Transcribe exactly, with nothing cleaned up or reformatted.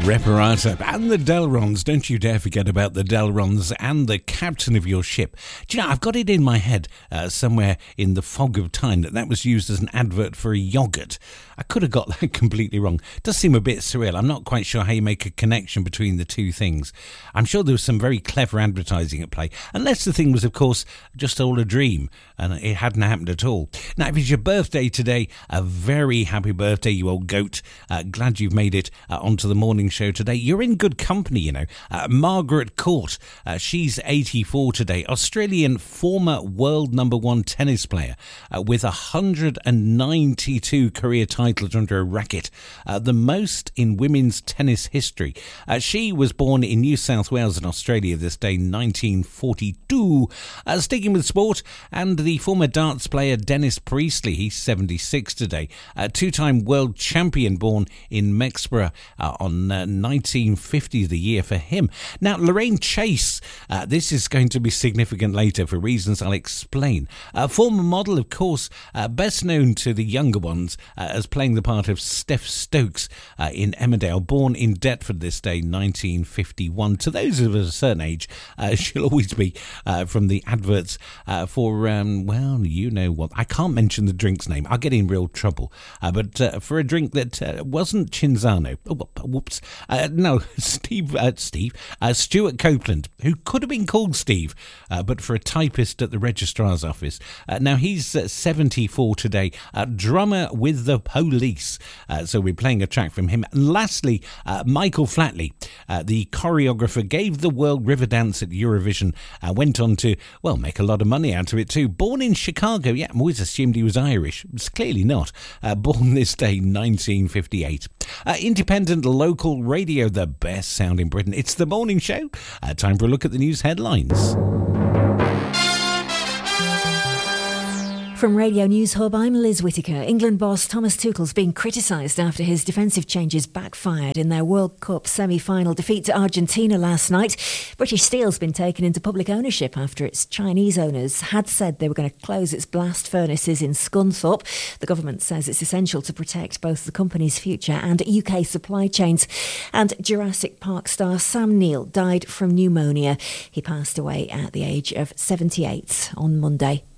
Reparata and the Delrons. Don't you dare forget about the Delrons and the captain of your ship. Do you know, I've got it in my head uh, somewhere in the fog of time that that was used as an advert for a yoghurt. I could have got that completely wrong. It does seem a bit surreal. I'm not quite sure how you make a connection between the two things. I'm sure there was some very clever advertising at play, unless the thing was, of course, just all a dream and it hadn't happened at all. Now, if it's your birthday today, a very happy birthday, you old goat. Uh, glad you've made it uh, onto the morning show today. You're in good company, you know. Uh, Margaret Court, uh, she's eighty-four today. Australian former world number one tennis player uh, with one hundred ninety-two career titles under a racket, uh, the most in women's tennis history. Uh, she was born in New South Wales in Australia this day, nineteen forty-two. Uh, sticking with sport, and the former darts player Dennis Priestley, he's seventy-six today. Uh, two-time world champion, born in Mexborough uh, on uh, nineteen fifty, the year for him. Now, Lorraine Chase, uh, this is going to be significant later for reasons I'll explain. A former model, of course, uh, best known to the younger ones uh, as playing the part of Steph Stokes uh, in Emmerdale, born in Deptford this day, nineteen fifty-one. To those of a certain age, uh, she'll always be uh, from the adverts uh, for, um, well, you know what, I can't mention the drink's name, I'll get in real trouble, uh, but uh, for a drink that uh, wasn't Cinzano, oh, whoops, uh, no, Steve, uh, Steve, uh, Stuart Copeland, who could have been called Steve, uh, but for a typist at the registrar's office. Uh, now, he's uh, seventy-four today, uh, drummer with the Police, uh, so we're playing a track from him. And lastly, uh, Michael Flatley, uh, the choreographer, gave the world river dance at Eurovision, uh, went on to, well, make a lot of money out of it too. Born in Chicago, yeah, I always assumed he was Irish. It's clearly not. Uh, born this day, nineteen fifty-eight. Uh, independent local radio, the best sound in Britain. It's The Morning Show. Uh, time for a look at the news headlines. From Radio News Hub, I'm Liz Whittaker. England boss Thomas Tuchel's being criticised after his defensive changes backfired in their World Cup semi-final defeat to Argentina last night. British Steel's been taken into public ownership after its Chinese owners had said they were going to close its blast furnaces in Scunthorpe. The government says it's essential to protect both the company's future and U K supply chains. And Jurassic Park star Sam Neill died from pneumonia. He passed away at the age of seventy-eight on Monday.